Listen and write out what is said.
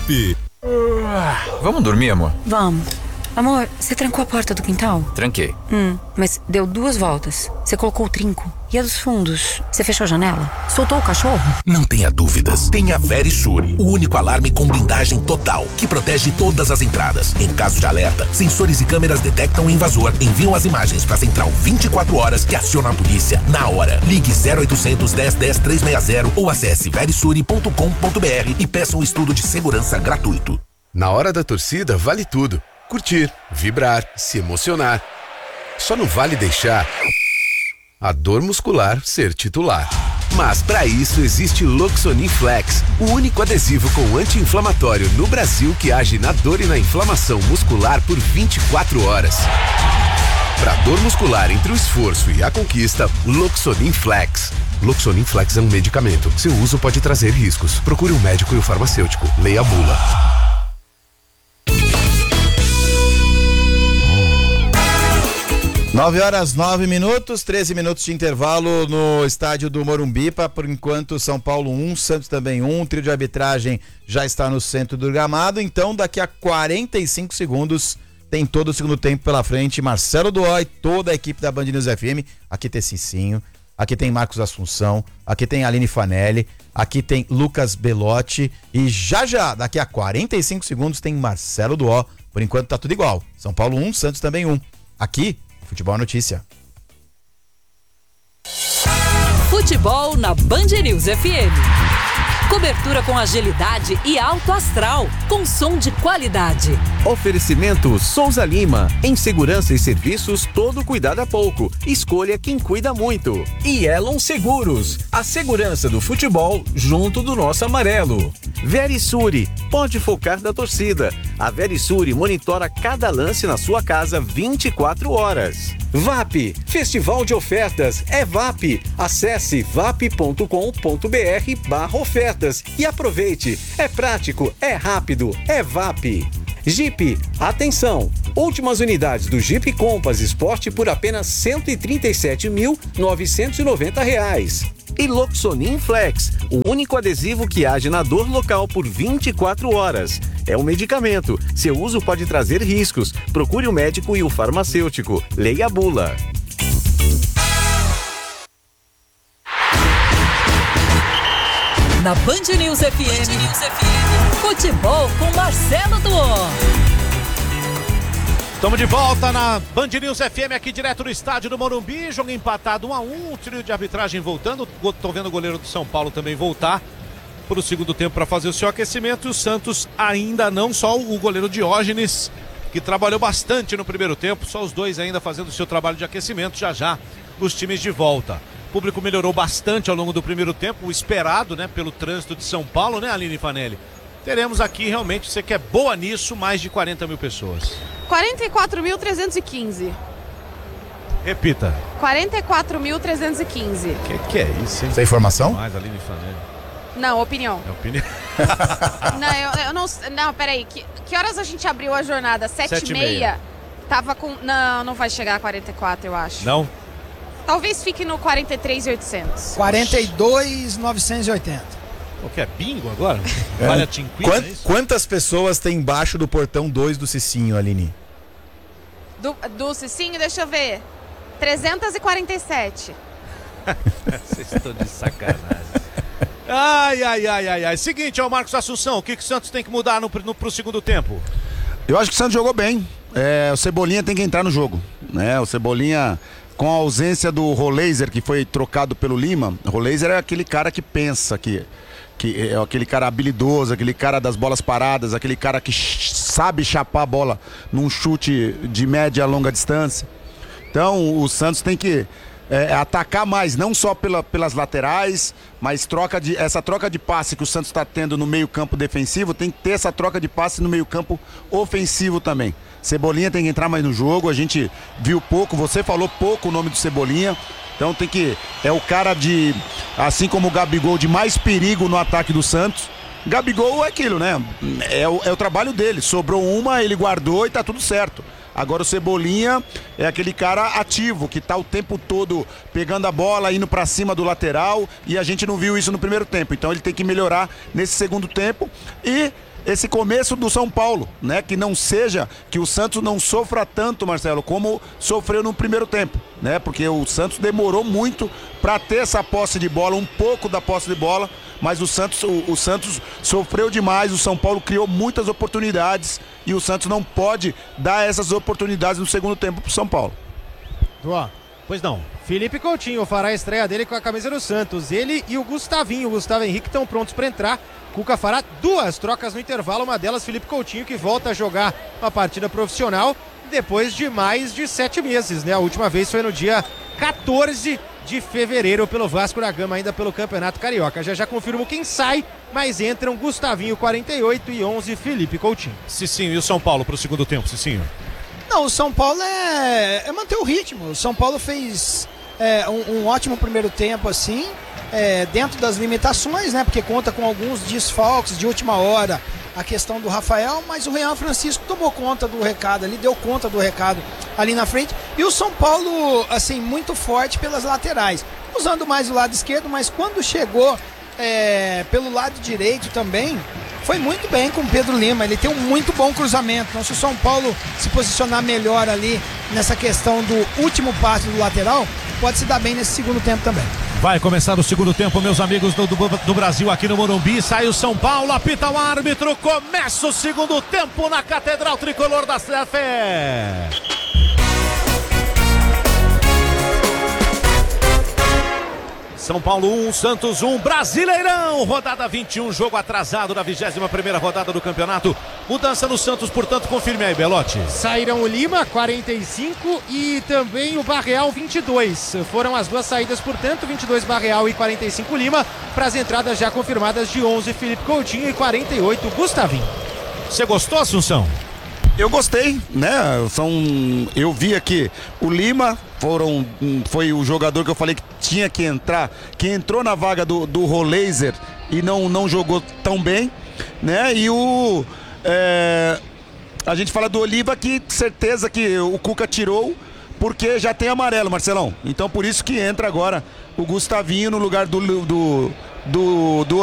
VAP. Vamos dormir, amor? Vamos. Amor, você trancou a porta do quintal? Tranquei. Mas deu 2 voltas. Você colocou o trinco. E a dos fundos? Você fechou a janela? Soltou o cachorro? Não tenha dúvidas. Tem a Verisure, o único alarme com blindagem total, que protege todas as entradas. Em caso de alerta, sensores e câmeras detectam o invasor, enviam as imagens para a central 24 horas que aciona a polícia na hora. Ligue 0800 10 10 360 ou acesse verisure.com.br e peça um estudo de segurança gratuito. Na hora da torcida, vale tudo. Curtir, vibrar, se emocionar. Só não vale deixar a dor muscular ser titular. Mas para isso existe Loxonin Flex, o único adesivo com anti-inflamatório no Brasil que age na dor e na inflamação muscular por 24 horas. Para dor muscular entre o esforço e a conquista, Loxonin Flex. Loxonin Flex é um medicamento. Seu uso pode trazer riscos. Procure um médico e o farmacêutico. Leia a bula. 9h09, 13 minutos de intervalo no estádio do Morumbi. Por enquanto, São Paulo 1, Santos também 1. O trio de arbitragem já está no centro do gramado. Então, daqui a 45 segundos, tem todo o segundo tempo pela frente. Marcelo Duói, toda a equipe da Band News FM. Aqui tem Cicinho, aqui tem Marcos Assunção, aqui tem Aline Fanelli, aqui tem Lucas Belotti. E já, daqui a 45 segundos, tem Marcelo Duó. Por enquanto, tá tudo igual. São Paulo 1, Santos também 1. Aqui, Futebol é Notícia. Futebol na Band News FM. Cobertura com agilidade e alto astral, com som de qualidade. Oferecimento Souza Lima. Em segurança e serviços, todo cuidado é pouco. Escolha quem cuida muito. E Elon Seguros. A segurança do futebol junto do nosso amarelo. Verisure. Pode focar da torcida. A Verisure monitora cada lance na sua casa 24 horas. VAP. Festival de Ofertas. É VAP. Acesse vap.com.br/ofertas e aproveite. É prático, é rápido, é VAP. Jeep, atenção! Últimas unidades do Jeep Compass Sport por apenas R$ 137.990. E Loxonin Flex, o único adesivo que age na dor local por 24 horas. É um medicamento. Seu uso pode trazer riscos. Procure o médico e o farmacêutico. Leia a bula. Na Band News FM, futebol com Marcelo Duó. Estamos de volta na Band News FM, aqui direto no estádio do Morumbi. Jogo empatado 1-1, o trio de arbitragem voltando. Tô vendo o goleiro do São Paulo também voltar para o segundo tempo para fazer o seu aquecimento. E o Santos ainda não, só o goleiro Diógenes, que trabalhou bastante no primeiro tempo. Só os dois ainda fazendo o seu trabalho de aquecimento. Já os times de volta. O público melhorou bastante ao longo do primeiro tempo, o esperado, né, pelo trânsito de São Paulo, né, Aline Fanelli? Teremos aqui realmente, você que é boa nisso, mais de 40 mil pessoas. 44.315. Repita. 44.315. Que é isso, hein? Essa é informação? Mais, Aline Fanelli. Não, opinião. É opinião. Não, eu não... Não, peraí. Que horas a gente abriu a jornada? 7h30? Tava com... Não vai chegar a 44, eu acho. Não? Talvez fique no 43.800. 42.980. O que é bingo agora? Vale a tinquina, é isso? Quantas pessoas tem embaixo do portão 2 do Cicinho, Aline? Do Cicinho, deixa eu ver. 347. Vocês estão de sacanagem. Ai. Seguinte, ó, Marcos Assunção, o que o Santos tem que mudar pro segundo tempo? Eu acho que o Santos jogou bem. O Cebolinha tem que entrar no jogo, né? O Cebolinha, com a ausência do Roleiser, que foi trocado pelo Lima. O Roleiser é aquele cara que pensa, que é aquele cara habilidoso, aquele cara das bolas paradas, aquele cara que sabe chapar a bola num chute de média a longa distância. Então o Santos tem que atacar mais, não só pelas laterais, mas essa troca de passe que o Santos está tendo no meio campo defensivo, tem que ter essa troca de passe no meio campo ofensivo também. Cebolinha tem que entrar mais no jogo, a gente viu pouco, você falou pouco o nome do Cebolinha, então é o cara assim como o Gabigol, de mais perigo no ataque do Santos. Gabigol é aquilo, né? É o trabalho dele, sobrou uma, ele guardou e tá tudo certo. Agora o Cebolinha é aquele cara ativo, que tá o tempo todo pegando a bola, indo pra cima do lateral, e a gente não viu isso no primeiro tempo. Então ele tem que melhorar nesse segundo tempo e esse começo do São Paulo, né? Que não seja, que o Santos não sofra tanto, Marcelo, como sofreu no primeiro tempo, né? Porque o Santos demorou muito para ter essa posse de bola, um pouco da posse de bola, mas o Santos sofreu demais, o São Paulo criou muitas oportunidades e o Santos não pode dar essas oportunidades no segundo tempo pro São Paulo. Pois não. Felipe Coutinho fará a estreia dele com a camisa do Santos. Ele e o Gustavo Henrique estão prontos para entrar. Cuca fará 2 trocas no intervalo, uma delas Felipe Coutinho, que volta a jogar uma partida profissional depois de mais de 7 meses, né? A última vez foi no dia 14 de fevereiro pelo Vasco da Gama, ainda pelo Campeonato Carioca. Já confirmo quem sai, mas entram Gustavinho, 48, e 11, Felipe Coutinho. Cicinho, e o São Paulo para o segundo tempo, Cicinho? Não, o São Paulo é manter o ritmo. O São Paulo fez um ótimo primeiro tempo, assim, dentro das limitações, né? Porque conta com alguns desfalques de última hora, a questão do Rafael, mas o Renan Francisco tomou conta do recado ali, deu conta do recado ali na frente. E o São Paulo, assim, muito forte pelas laterais, usando mais o lado esquerdo, mas quando chegou pelo lado direito também, foi muito bem com o Pedro Lima. Ele tem um muito bom cruzamento. Então, se o São Paulo se posicionar melhor ali nessa questão do último passe do lateral, pode se dar bem nesse segundo tempo também. Vai começar o segundo tempo, meus amigos do Brasil, aqui no Morumbi. Sai o São Paulo, apita o árbitro. Começa o segundo tempo na Catedral Tricolor da Fé. São Paulo 1, Santos 1, Brasileirão, rodada 21, jogo atrasado da 21ª rodada do campeonato. Mudança no Santos, portanto, confirme aí, Belotti. Saíram o Lima, 45, e também o Barreal, 22. Foram as 2 saídas, portanto, 22 Barreal e 45 Lima, para as entradas já confirmadas de 11 Felipe Coutinho e 48 Gustavinho. Você gostou, Assunção? Eu gostei, né? Eu vi aqui o Lima, foi o jogador que eu falei que tinha que entrar, que entrou na vaga do Roleiser e não jogou tão bem, né? E a gente fala do Oliva, que certeza que o Cuca tirou, porque já tem amarelo, Marcelão. Então por isso que entra agora o Gustavinho no lugar do